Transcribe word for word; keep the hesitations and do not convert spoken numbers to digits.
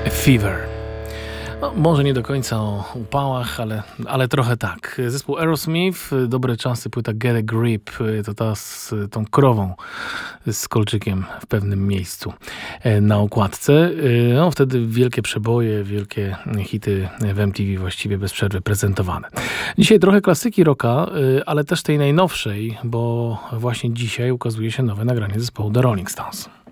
Fever. No, może nie do końca o upałach, ale, ale trochę tak. Zespół Aerosmith, dobre czasy, płyta Get a Grip, to ta z tą krową z kolczykiem w pewnym miejscu na okładce. No, wtedy wielkie przeboje, wielkie hity w M T V właściwie bez przerwy prezentowane. Dzisiaj trochę klasyki rocka, ale też tej najnowszej, bo właśnie dzisiaj ukazuje się nowe nagranie zespołu The Rolling Stones.